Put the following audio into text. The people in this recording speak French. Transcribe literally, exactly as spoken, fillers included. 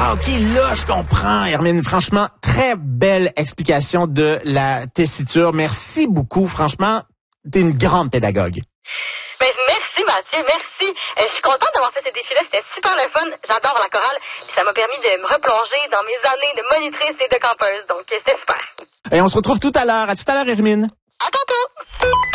Ah, OK, là, je comprends, Hermine. Franchement, très belle explication de la tessiture. Merci beaucoup. Franchement, t'es une grande pédagogue. Ben, merci, Mathieu, merci. Euh, je suis contente d'avoir fait ce défi-là. C'était super le fun. J'adore la chorale. Puis ça m'a permis de me replonger dans mes années de monitrice et de campeuse. Donc, c'était super. Et on se retrouve tout à l'heure. À tout à l'heure, Hermine. À tantôt!